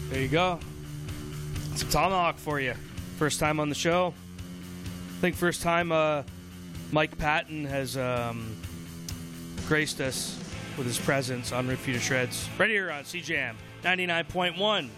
There you go. Some Tomahawk for you. First time on the show. I think first time Mike Patton has graced us with his presence on Rip You to Shreds. Right here on CJAM 99.1.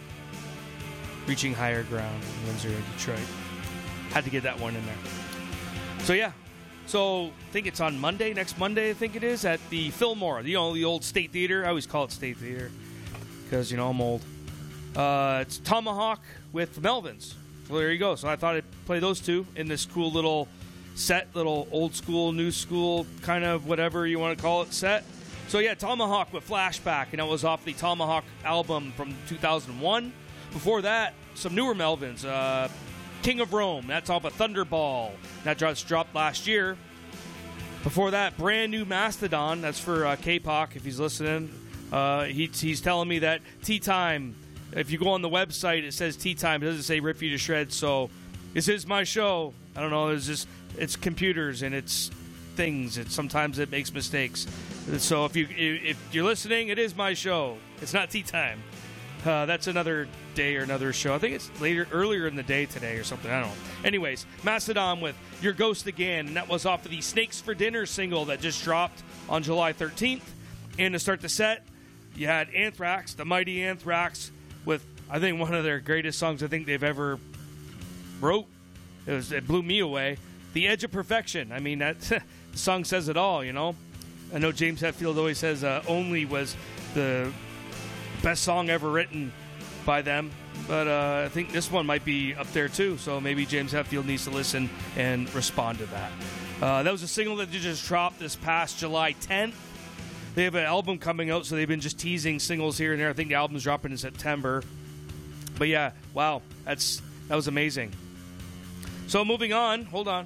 Reaching higher ground in Windsor and Detroit. Had to get that one in there. So, yeah. So, I think it's on Monday, next Monday, I think it is, at the Fillmore, the old State Theater. I always call it State Theater because, I'm old. It's Tomahawk with the Melvins. So, there you go. So, I thought I'd play those two in this cool little set, little old school, new school, kind of whatever you want to call it set. So, yeah, Tomahawk with Flashback, and it was off the Tomahawk album from 2001. Before that, some newer Melvins. King of Rome, that's off of Thunderball. That just dropped last year. Before that, brand new Mastodon. That's for K-Pop, if he's listening. He's telling me that Tea Time, if you go on the website, it says Tea Time. It doesn't say Rip You to Shreds. So this is my show. I don't know. It's computers and it's things. Sometimes it makes mistakes. So if you're listening, it is my show. It's not Tea Time. That's another day or another show. I think it's earlier in the day today or something. I don't know. Anyways, Mastodon with Your Ghost Again, and that was off of the Snakes for Dinner single that just dropped on July 13th. And to start the set, you had Anthrax, the mighty Anthrax, with, I think, one of their greatest songs I think they've ever wrote. It blew me away. The Edge of Perfection. I mean, that the song says it all, I know James Hetfield always says Only was the best song ever written by them, but I think this one might be up there too, so maybe James Hetfield needs to listen and respond to that. That was a single that just dropped this past July 10th. They have an album coming out, so they've been just teasing singles here and there. I think the album's dropping in September. But yeah, wow, that was amazing. So moving on, hold on.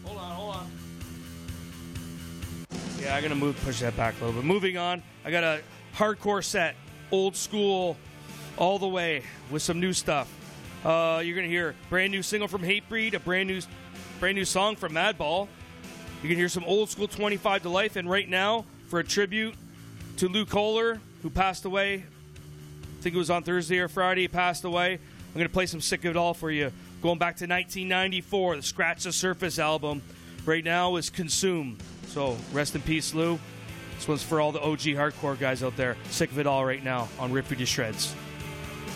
Yeah, I'm gonna push that back a little bit. Moving on, I got a hardcore set. Old school, all the way with some new stuff. You're gonna hear a brand new single from Hatebreed, a brand new song from Madball. You can hear some old school 25 to Life, and right now for a tribute to Lou Kohler, who passed away. I think it was on Thursday or Friday. He passed away. I'm gonna play some Sick of It All for you. Going back to 1994, the Scratch the Surface album. Right now is Consume. So rest in peace, Lou. This one's for all the OG hardcore guys out there. Sick of It All right now on Rip You to Shreds.